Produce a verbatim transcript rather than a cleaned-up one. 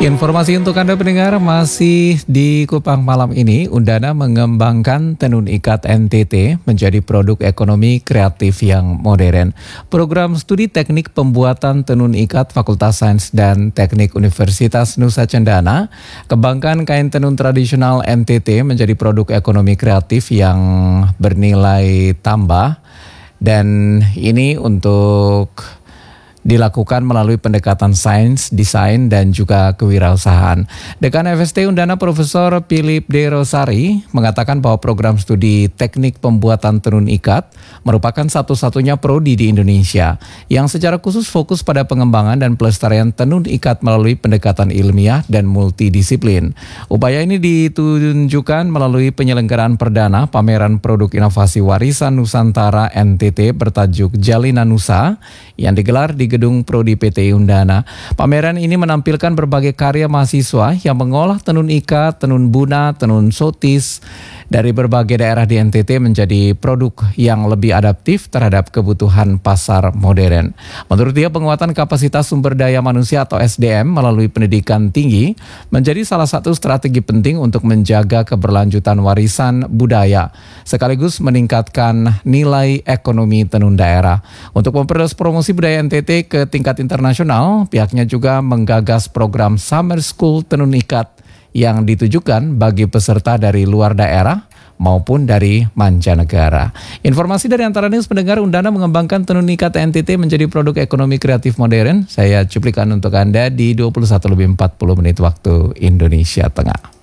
Informasi untuk Anda pendengar, masih di Kupang malam ini, Undana mengembangkan tenun ikat N T T menjadi produk ekonomi kreatif yang modern. Program studi teknik pembuatan tenun ikat Fakultas Sains dan Teknik Universitas Nusa Cendana kembangkan kain tenun tradisional N T T menjadi produk ekonomi kreatif yang bernilai tambah, dan ini untuk dilakukan melalui pendekatan sains, desain, dan juga kewirausahaan. Dekan F S T Undana Profesor Philip D. Rosari mengatakan bahwa program studi teknik pembuatan tenun ikat merupakan satu-satunya prodi di Indonesia yang secara khusus fokus pada pengembangan dan pelestarian tenun ikat melalui pendekatan ilmiah dan multidisiplin. Upaya ini ditunjukkan melalui penyelenggaraan perdana pameran produk inovasi warisan Nusantara N T T bertajuk Jalina Nusa yang digelar di Gedung Prodi P T I Undana. Pameran ini menampilkan berbagai karya mahasiswa yang mengolah tenun ikat, tenun buna, tenun sotis dari berbagai daerah di N T T menjadi produk yang lebih adaptif terhadap kebutuhan pasar modern. Menurut dia, penguatan kapasitas sumber daya manusia atau S D M melalui pendidikan tinggi menjadi salah satu strategi penting untuk menjaga keberlanjutan warisan budaya, sekaligus meningkatkan nilai ekonomi tenun daerah. Untuk memperluas promosi budaya N T T ke tingkat internasional, pihaknya juga menggagas program Summer School Tenun Ikat yang ditujukan bagi peserta dari luar daerah maupun dari mancanegara. Informasi dari Antara News, pendengar, Undana mengembangkan tenun ikat N T T menjadi produk ekonomi kreatif modern. Saya cuplikan untuk Anda di dua puluh satu lebih empat puluh menit waktu Indonesia Tengah.